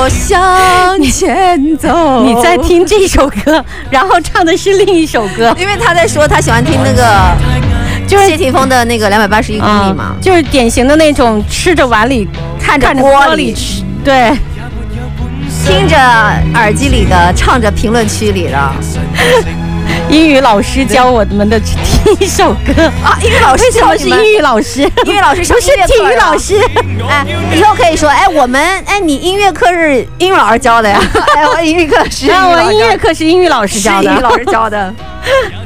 手向前走。 你在听这首歌，然后唱的是另一首歌， 因为他在说他喜欢听那个就是谢霆锋的那个281公里嘛， 就是典型的那种吃着碗里看着锅里吃，对， 听着耳机里的，唱着评论区里的。 英语老师教我们的听一首歌啊！英语老师教你们？ 是英语老师， 英语老师不是体育老师。 哎，以后可以说，哎，你音乐课是英语老师教的呀？哎，我音乐课是我音乐课是英语老师教的， 英语老师教的。